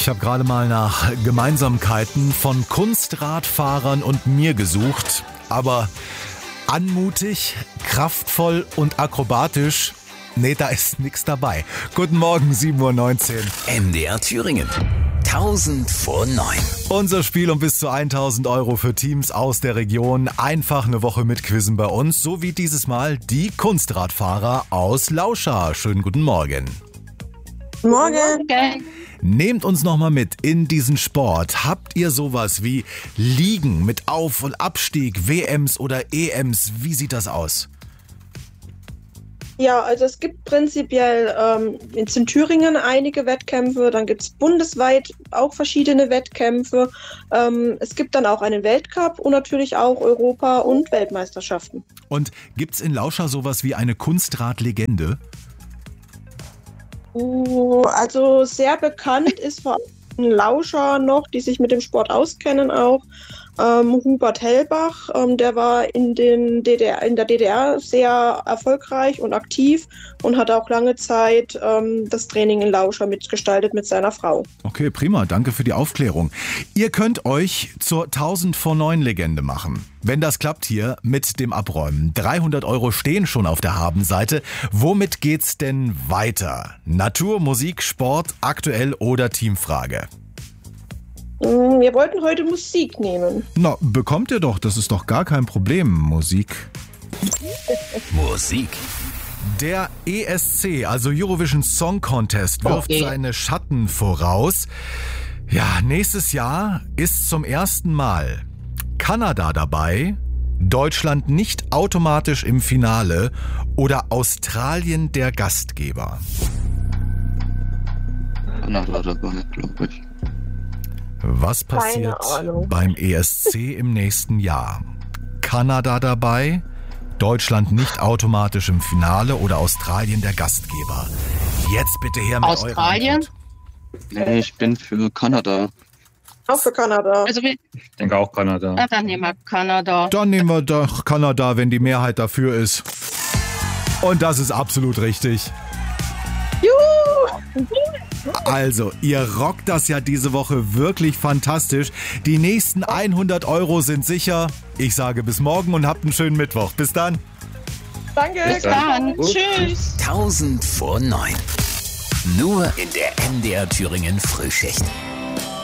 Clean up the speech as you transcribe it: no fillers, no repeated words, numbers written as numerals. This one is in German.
Ich habe gerade mal nach Gemeinsamkeiten von Kunstradfahrern und mir gesucht, aber anmutig, kraftvoll und akrobatisch, nee, da ist nichts dabei. Guten Morgen, 7:19 Uhr. MDR Thüringen. 1000 vor 9. Unser Spiel um bis zu 1.000 Euro für Teams aus der Region. Einfach eine Woche mit Quizzen bei uns, so wie dieses Mal die Kunstradfahrer aus Lauscha. Schönen guten Morgen. Morgen. Okay. Nehmt uns nochmal mit in diesen Sport. Habt ihr sowas wie Liegen mit Auf- und Abstieg, WMs oder EMs? Wie sieht das aus? Ja, also es gibt prinzipiell in Thüringen einige Wettkämpfe, dann gibt es bundesweit auch verschiedene Wettkämpfe. Es gibt dann auch einen Weltcup und natürlich auch Europa- und Weltmeisterschaften. Und gibt's in Lauscha sowas wie eine Kunstradlegende? Also sehr bekannt ist vor allem Lauscher noch, die sich mit dem Sport auskennen auch. Hubert Hellbach, der war in der DDR sehr erfolgreich und aktiv und hat auch lange Zeit das Training in Lauscha mitgestaltet mit seiner Frau. Okay, prima, danke für die Aufklärung. Ihr könnt euch zur 1000 vor 9 Legende machen. Wenn das klappt hier mit dem Abräumen. 300 Euro stehen schon auf der Habenseite. Womit geht's denn weiter? Natur, Musik, Sport, aktuell oder Teamfrage? Wir wollten heute Musik nehmen. Na, bekommt ihr doch, das ist doch gar kein Problem, Musik. Musik. Der ESC, also Eurovision Song Contest, wirft seine Schatten voraus. Ja, nächstes Jahr ist zum ersten Mal Kanada dabei, Deutschland nicht automatisch im Finale oder Australien der Gastgeber. Kanada dabei, glaube ich. Was passiert beim ESC im nächsten Jahr? Kanada dabei, Deutschland nicht automatisch im Finale oder Australien der Gastgeber? Jetzt bitte her mit Australien? eurer Antwort. Nee, ich bin für Kanada. Auch für Kanada. Also Ich denke auch Kanada. na, dann nehmen wir Kanada. Dann nehmen wir doch Kanada, wenn die Mehrheit dafür ist. Und das ist absolut richtig. Juhu! Also, ihr rockt das ja diese Woche wirklich fantastisch. Die nächsten 100 Euro sind sicher. Ich sage bis morgen und habt einen schönen Mittwoch. Bis dann. Danke. Bis dann. Dann tschüss. 1000 vor 9. Nur in der MDR Thüringen Frühschicht.